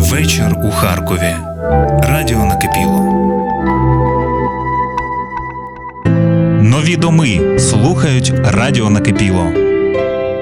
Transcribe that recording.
Вечір у Харкові. Радіо накипіло. Нові доми слухають Радіо накипіло.